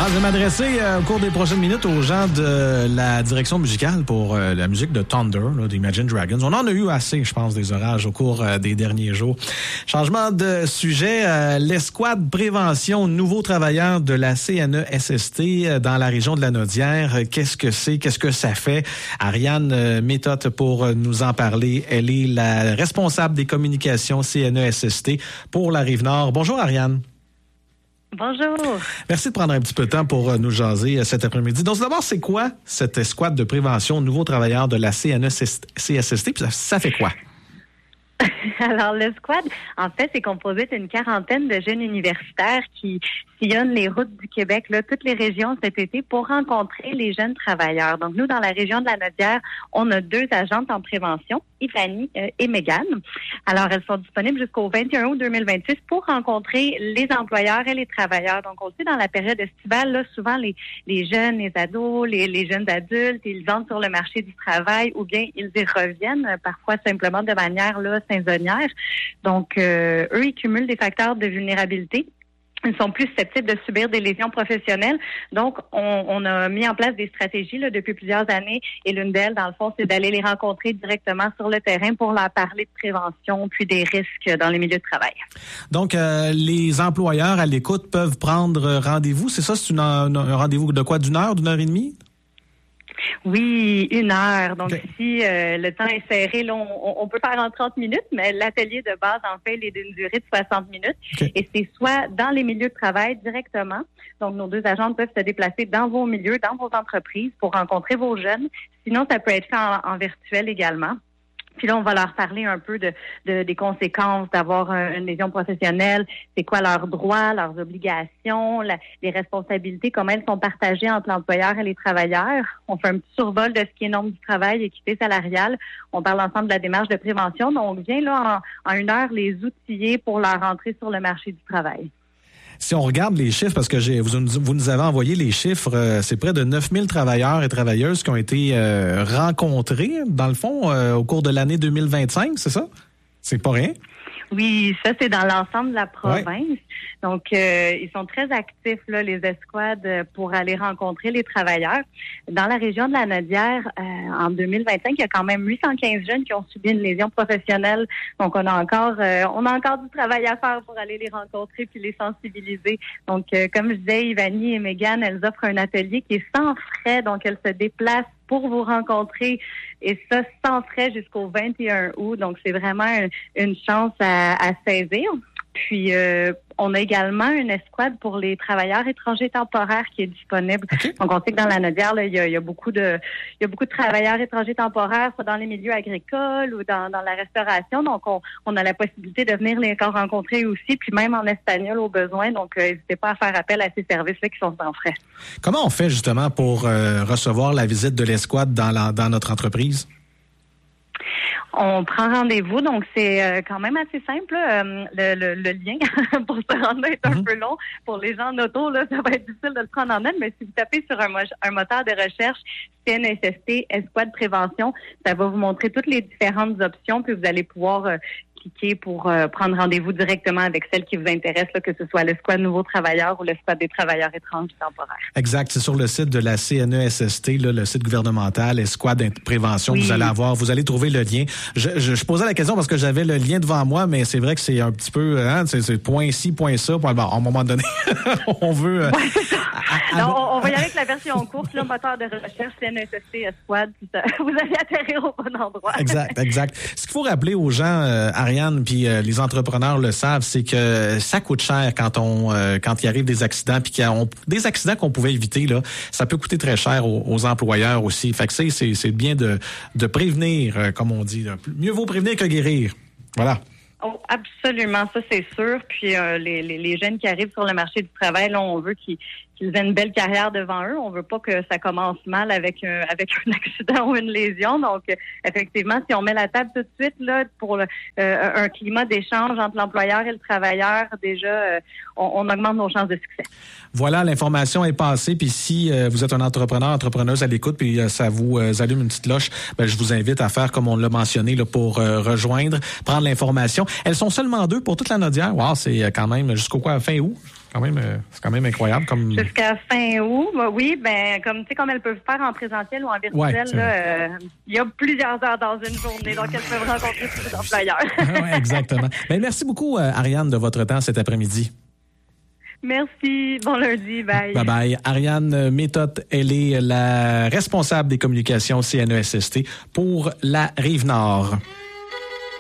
Je vais m'adresser au cours des prochaines minutes aux gens de la direction musicale pour la musique de Thunder, d'Imagine Dragons. On en a eu assez, je pense, des orages au cours des derniers jours. Changement de sujet, l'escouade prévention nouveaux travailleurs de la CNESST dans la région de Lanaudière. Qu'est-ce que c'est? Qu'est-ce que ça fait? Ariane Méthode pour nous en parler. Elle est la responsable des communications CNESST pour la Rive-Nord. Bonjour Ariane. Bonjour. Merci de prendre un petit peu de temps pour nous jaser cet après-midi. Donc, d'abord, c'est quoi cette escouade de prévention nouveaux travailleurs de la CNESST? Puis ça fait quoi? Alors, l'escouade, en fait, c'est composé d'une quarantaine de jeunes universitaires qui sillonnent les routes du Québec, toutes les régions cet été pour rencontrer les jeunes travailleurs. Donc, nous, dans la région de la Lanaudière, on a 2 agentes en prévention, Ivani et Mégane. Alors, elles sont disponibles jusqu'au 21 août 2026 pour rencontrer les employeurs et les travailleurs. Donc, aussi dans la période estivale, souvent les jeunes, les ados, les jeunes adultes, ils entrent sur le marché du travail ou bien ils y reviennent, parfois simplement de manière saisonnière. Donc, eux, ils cumulent des facteurs de vulnérabilité. Ils sont plus susceptibles de subir des lésions professionnelles. Donc, on a mis en place des stratégies depuis plusieurs années. Et l'une d'elles, dans le fond, c'est d'aller les rencontrer directement sur le terrain pour leur parler de prévention puis des risques dans les milieux de travail. Donc, les employeurs à l'écoute peuvent prendre rendez-vous. C'est ça? C'est un rendez-vous de quoi? D'une heure et demie? Oui, 1 heure. Donc, si le temps est serré, là, on peut faire en 30 minutes, mais l'atelier de base, en fait, il est d'une durée de 60 minutes. Okay. Et c'est soit dans les milieux de travail directement. Donc, nos 2 agents peuvent se déplacer dans vos milieux, dans vos entreprises pour rencontrer vos jeunes. Sinon, ça peut être fait en virtuel également. Puis là, on va leur parler un peu des conséquences d'avoir une lésion professionnelle, c'est quoi leurs droits, leurs obligations, les responsabilités, comment elles sont partagées entre l'employeur et les travailleurs. On fait un petit survol de ce qui est normes du travail, équité salariale. On parle ensemble de la démarche de prévention. Donc, on vient là en 1 heure les outiller pour leur entrée sur le marché du travail. Si on regarde les chiffres, parce que vous nous avez envoyé les chiffres, c'est près de 9000 travailleurs et travailleuses qui ont été rencontrés, dans le fond, au cours de l'année 2025, c'est ça? C'est pas rien? Oui, ça, c'est dans l'ensemble de la province. Ouais. Donc, ils sont très actifs, les escouades, pour aller rencontrer les travailleurs. Dans la région de la Lanaudière, en 2025, il y a quand même 815 jeunes qui ont subi une lésion professionnelle. Donc, on a encore du travail à faire pour aller les rencontrer puis les sensibiliser. Donc, comme je disais, Ivani et Mégane, elles offrent un atelier qui est sans frais. Donc, elles se déplacent pour vous rencontrer, et ça sans frais jusqu'au 21 août. Donc, c'est vraiment une chance à saisir. Puis, on a également une escouade pour les travailleurs étrangers temporaires qui est disponible. Okay. Donc, on sait que dans la Lanaudière, il y a beaucoup de travailleurs étrangers temporaires, soit dans les milieux agricoles ou dans la restauration. Donc, on a la possibilité de venir les rencontrer aussi, puis même en espagnol au besoin. Donc, n'hésitez pas à faire appel à ces services-là qui sont sans frais. Comment on fait justement pour recevoir la visite de l'escouade dans notre entreprise? On prend rendez-vous, donc c'est quand même assez simple. Le lien pour se rendre est un peu long. Pour les gens en auto, ça va être difficile de le prendre en note, mais si vous tapez sur un moteur de recherche CNESST, Escouade Prévention, ça va vous montrer toutes les différentes options, puis vous allez pouvoir cliquer pour prendre rendez-vous directement avec celle qui vous intéresse, que ce soit l'escouade nouveaux travailleurs ou l'escouade des travailleurs étrangers temporaires. Exact. C'est sur le site de la CNESST, le site gouvernemental, escouade prévention. Oui. Vous allez trouver le lien. Je posais la question parce que j'avais le lien devant moi, mais c'est vrai que c'est un petit peu, c'est point ci, point ça. Bon, à un moment donné, on veut... Ouais, c'est ça. On va y aller avec la version courte, moteur de recherche, CNESST, escouade, puis ça, vous allez atterrir au bon endroit. Exact. Ce qu'il faut rappeler aux gens, Ariane, puis les entrepreneurs le savent, c'est que ça coûte cher quand il arrive des accidents, puis des accidents qu'on pouvait éviter, ça peut coûter très cher aux employeurs aussi. Fait que c'est bien de prévenir, comme on dit. Mieux vaut prévenir que guérir. Voilà. Oh, absolument, ça c'est sûr. Puis les jeunes qui arrivent sur le marché du travail, là, on veut qu'ils aient une belle carrière devant eux. On veut pas que ça commence mal avec un accident ou une lésion. Donc, effectivement, si on met la table tout de suite là pour un climat d'échange entre l'employeur et le travailleur, déjà, on augmente nos chances de succès. Voilà, l'information est passée. Puis si vous êtes un entrepreneuse à l'écoute, puis ça vous allume une petite cloche, je vous invite à faire comme on l'a mentionné là, pour rejoindre, prendre l'information. Elles sont seulement 2 pour toute la Lanaudière. Wow, c'est quand même jusqu'au fin août. C'est quand même incroyable. Jusqu'à fin août, oui, comme elles peuvent faire en présentiel ou en virtuel, il y a plusieurs heures dans une journée, donc elles peuvent rencontrer tous les employeurs. Oui, exactement. Merci beaucoup, Ariane, de votre temps cet après-midi. Merci. Bon lundi. Bye. Bye-bye. Ariane Méthode, elle est la responsable des communications CNESST pour la Rive-Nord.